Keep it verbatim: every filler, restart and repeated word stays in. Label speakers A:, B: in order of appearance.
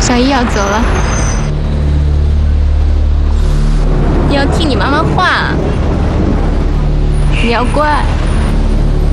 A: 小姨要走了，你要听你妈妈话，你要乖。